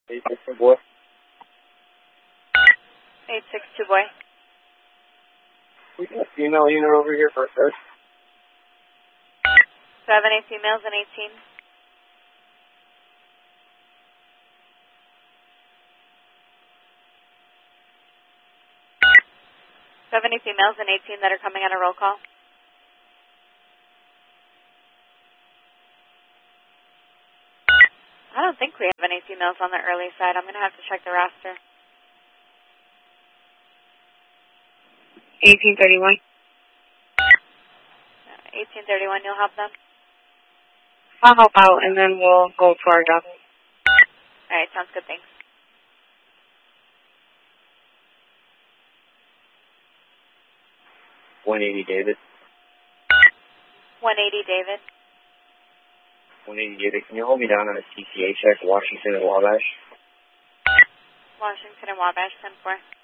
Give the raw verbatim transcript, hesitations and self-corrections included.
eight six two boy. eight six two boy. We got a female unit over here for a search. Seven, eight females and eighteen. Seventy females and eighteen that are coming on a roll call. I don't think we have any females on the early side. I'm going to have to check the roster. eighteen thirty-one. eighteen thirty-one, you'll help them? I'll help out, and then we'll go to our job. All right, sounds good, thanks. one eighty David. one eighty David. one eighty David, can you hold me down on a C C A check, Washington and Wabash? Washington and Wabash, ten four.